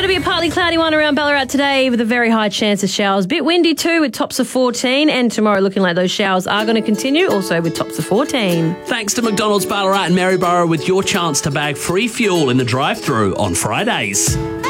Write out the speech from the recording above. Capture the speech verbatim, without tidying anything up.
Going to be a partly cloudy one around Ballarat today with a very high chance of showers. Bit windy too with tops of fourteen, and tomorrow looking like those showers are going to continue, also with tops of fourteen. Thanks to McDonald's Ballarat and Maryborough with your chance to bag free fuel in the drive-thru on Fridays.